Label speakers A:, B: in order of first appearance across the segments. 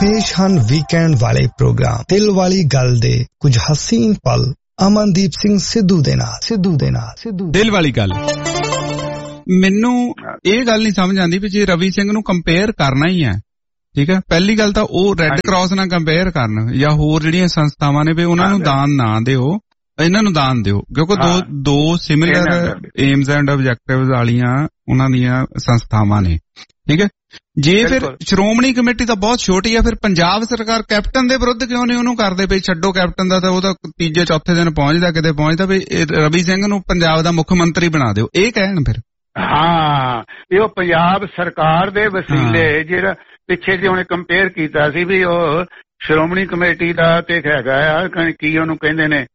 A: पेश हन वीकेंड वाले प्रोग्राम दिल वाली गल दे कुछ हसीन पल अमनदीप सिंह सिद्धू दे नाल
B: दिल वाली गल। मैनू ये गल नहीं समझ आती भी जे रवि सिंह नू कंपेयर करना ही है, ठीक है, पहली गल तां ओह रैड क्रॉस नाल कंपेयर करन या होर जिहड़ियां संस्थावां ने भी उन्हां नू दान ना दिओ, इन्हां नू दान दिओ, क्योंकि दो सिमिलर एम्स एंड ऑब्जेक्टिव्स वालियां उन्हां दीयां संस्थावां ने, ठीक है। जे फिर श्रोमणी कमेटी ਤਾਂ ਬਹੁਤ ਛੋਟੀ ਆ, ਫਿਰ ਪੰਜਾਬ ਸਰਕਾਰ ਕੈਪਟਨ ਦੇ ਵਿਰੁੱਧ ਕਿਉਂ ਨਹੀਂ ਉਹਨੂੰ ਕਰਦੇ ਪਈ? ਛੱਡੋ ਕੈਪਟਨ ਦਾ, ਤਾਂ ਉਹ ਤਾਂ ਤੀਜੇ ਚੌਥੇ ਦਿਨ ਪਹੁੰਚਦਾ ਕਿਤੇ ਪਹੁੰਚਦਾ ਵੀ ਰਵੀ ਸਿੰਘ ਨੂੰ ਪੰਜਾਬ ਦਾ ਮੁੱਖ ਮੰਤਰੀ ਬਣਾ ਦਿਓ, ਇਹ ਕਹਿਣ ਫਿਰ।
C: ਹਾਂ, ਇਹ ਉਹ ਪੰਜਾਬ ਸਰਕਾਰ ਦੇ ਵਸੀਲੇ ਜਿਹੜਾ ਪਿੱਛੇ ਜੇ ਉਹਨੇ ਕੰਪੇਅਰ ਕੀਤਾ ਸੀ ਵੀ ਉਹ ਸ਼੍ਰੋਮਣੀ ਕਮੇਟੀ ਦਾ ਤੇ ਹੈਗਾ ਆ ਕੀ ਉਹਨੂੰ ਕਹਿੰਦੇ ਨੇ,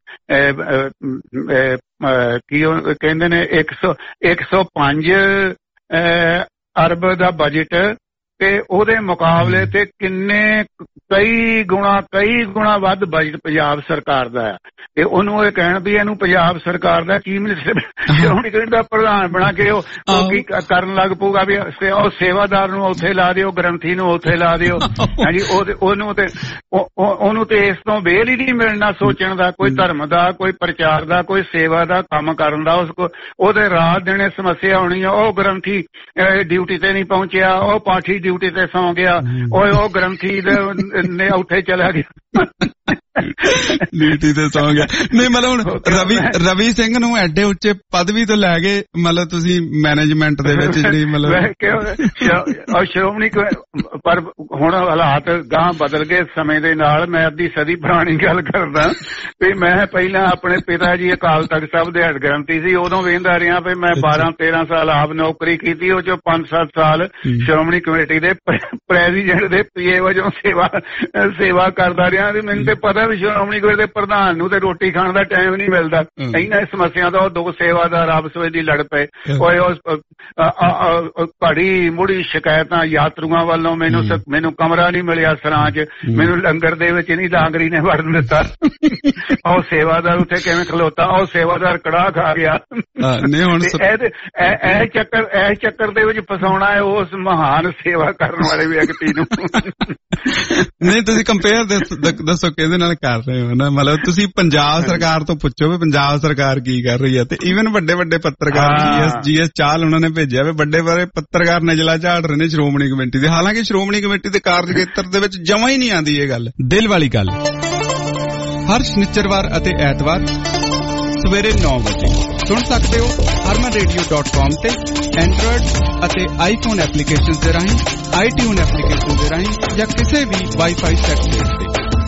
C: ਕੀ ਕਹਿੰਦੇ ਨੇ 105 ਅਰਬ ਦਾ ਬਜਟ ਤੇ ਉਹਦੇ ਮੁਕਾਬਲੇ ਤੇ ਕਿੰਨੇ ਕਈ ਗੁਣਾ ਵੱਧ ਬਜਟ ਪੰਜਾਬ ਸਰਕਾਰ ਦਾ ਆ। ਤੇ ਉਹਨੂੰ ਇਹ ਕਹਿਣ ਵੀ ਇਹਨੂੰ ਪੰਜਾਬ ਸਰਕਾਰ ਦਾ ਕੀ ਮਿਨਿਸਟਰ ਸ਼੍ਰੋਮਣੀ ਕਮੇਟੀ ਦਾ ਪ੍ਰਧਾਨ ਬਣਾ ਕੇ ਉਹ ਕੀ ਕਰਨ ਲੱਗ ਪਊਗਾ ਵੀ ਉਹ ਸੇਵਾਦਾਰ ਨੂੰ ਉੱਥੇ ਲਾ ਦਿਓ, ਗ੍ਰੰਥੀ ਨੂੰ ਉੱਥੇ ਲਾ ਦਿਓ। ਹਾਂਜੀ, ਉਹਨੂੰ ਤੇ ਇਸ ਤੋਂ ਵੇਲ ਹੀ ਨਹੀਂ ਮਿਲਣਾ ਸੋਚਣ ਦਾ, ਕੋਈ ਧਰਮ ਦਾ, ਕੋਈ ਪ੍ਰਚਾਰ ਦਾ, ਕੋਈ ਸੇਵਾ ਦਾ ਕੰਮ ਕਰਨ ਦਾ। ਉਹਦੇ ਰਾਤ ਦਿਨੇ ਸਮੱਸਿਆ ਹੋਣੀ ਆ, ਉਹ ਗ੍ਰੰਥੀ ਡਿਊਟੀ ਤੇ ਨਹੀਂ ਪਹੁੰਚਿਆ, ਉਹ ਪਾਠੀ ਡਿਊਟੀ ਤੇ ਸੌਂ ਗਿਆ, ਉਹ ਗ੍ਰੰਥੀ ਨੇ ਉੱਥੇ ਚਲਾ ਗਿਆ
B: ਡਿਊਟੀ ਤੇ ਸੌਂ ਗਿਆ। ਨਹੀਂ ਮਤਲਬ ਹੁਣ ਰਵੀ ਸਿੰਘ ਨੂੰ ਐਡੇ ਉੱਚੇ ਪਦਵੀ ਤੋਂ ਲੈ ਕੇ ਮਤਲਬ ਤੁਸੀਂ ਮੈਨੇਜਮੈਂਟ ਦੇ ਵਿੱਚ ਜਿਹੜੀ ਮਤਲਬ
C: ਸ਼੍ਰੋਮਣੀ ਪਰ ਹੁਣ ਹਾਲਾਤ ਗਾਂ ਬਦਲ ਗਏ ਸਮੇਂ ਦੇ ਨਾਲ। ਮੈਂ ਅੱਧੀ ਸਦੀ ਪੁਰਾਣੀ ਗੱਲ ਕਰਦਾ ਵੀ ਮੈਂ ਪਹਿਲਾਂ ਆਪਣੇ ਪਿਤਾ ਜੀ ਅਕਾਲ ਤਖਤ ਸਾਹਿਬ ਦੇ ਹੈਡ ਗ੍ਰੰਥੀ ਸੀ, ਉਦੋਂ ਵੇਖਦਾ ਰਿਹਾ ਵੀ ਮੈਂ 12-13 ਸਾਲ ਆਪ ਨੌਕਰੀ ਕੀਤੀ, ਉਹ ਚੋਂ 5-7 ਸਾਲ ਸ਼੍ਰੋਮਣੀ ਕਮੇਟੀ ਦੇ ਪ੍ਰੈਜ਼ੀਡੈਂਟ ਦੇ ਪੀਏ ਵਜੋਂ ਸੇਵਾ ਕਰਦਾ ਰਿਹਾ। ਮੈਨੂੰ ਤੇ ਪਤਾ ਵੀ ਸ਼੍ਰੋਮਣੀ ਕਮੇਟੀ ਦੇ ਪ੍ਰਧਾਨ ਨੂੰ ਤੇ ਰੋਟੀ ਖਾਣ ਦਾ ਟਾਈਮ ਨਹੀਂ ਮਿਲਦਾ। ਇਹਨਾਂ ਸਮੱਸਿਆ ਦਾ ਉਹ ਦੋ ਸੇਵਾਦਾਰ ਆਪਸ ਵਿੱਚ ਹੀ ਲੜ ਪਏ। ਘੜੀ ਮੁੜੀ ਸ਼ਿਕਾਇਤਾਂ ਯਾਤਰੂਆਂ ਵੱਲੋਂ, ਮੈਨੂੰ ਕਮਰਾ ਨਹੀਂ ਮਿਲਿਆ ਸਰਾਂ ਚ, ਮੈਨੂੰ ਲੰਗਰ ਦੇ ਵਿੱਚ ਨਹੀਂ ਲਾਂਗਰੀ ਨੇ ਵੜਨ ਦਿੱਤਾ, ਉਹ ਸੇਵਾਦਾਰ ਉੱਥੇ ਕਿਵੇਂ ਖਲੋਤਾ, ਉਹ ਸੇਵਾਦਾਰ ਕੜਾਹ ਖਾ ਗਿਆ। ਇਹ ਚੱਕਰ ਦੇ ਵਿੱਚ ਫਸਾਉਣਾ ਹੈ ਉਸ ਮਹਾਨ ਸੇਵਾ ਕਰਨ ਵਾਲੇ ਵਿਅਕਤੀ ਨੂੰ।
B: ਨਹੀਂ ਤੁਸੀਂ ਕੰਪੇਅਰ ਦੱਸੋ ਕਿਹਦੇ ਨਾਲ ਕਰ ਰਹੇ ਹੋ ਨਾ, ਮਤਲਬ ਤੁਸੀਂ ਪੰਜਾਬ ਸਰਕਾਰ ਤੋਂ ਪੁੱਛੋ ਵੀ ਪੰਜਾਬ ਸਰਕਾਰ ਕੀ ਕਰ ਰਹੀ ਹੈ। ਤੇ ਈਵਨ ਵੱਡੇ ਪੱਤਰਕਾਰ ਜੀਐਸ ਚਾਹਲ ਉਹਨਾਂ ਨੇ ਭੇਜਿਆ ਵੀ ਵੱਡੇ ਪੱਤਰਕਾਰ ਨਜਲਾ ਝਾੜ ਰਹੇ ਨੇ ਸ਼੍ਰੋਮਣੀ ਕਮੇਟੀ ਦੇ, ਹਾਲਾਂਕਿ ਸ਼੍ਰੋਮਣੀ ਕਮੇਟੀ ਦੇ ਕਾਰਜ ਖੇਤਰ ਦੇ ਵਿੱਚ ਜਮਾਂ ਹੀ ਨਹੀਂ ਆਉਂਦੀ ਇਹ ਗੱਲ। ਦਿਲ ਵਾਲੀ ਗੱਲ ਹਰ ਸ਼ਨੀਚਰਵਾਰ ਅਤੇ ਐਤਵਾਰ ਸਵੇਰੇ 9 ਵਜੇ ਸੁਣ ਸਕਦੇ ਹੋ harmanradio.com ਤੇ ਐਂਡਰੋਇਡ ਅਤੇ ਆਈਫੋਨ ਐਪਲੀਕੇਸ਼ਨ ਦੇ ਰਾਹੀਂ, iTunes ਐਪਲੀਕੇਸ਼ਨ ਦੇ ਰਾਹੀਂ ਜਾਂ ਕਿਸੇ ਵੀ ਵਾਈਫਾਈ ਸੈਟ ਤੇ।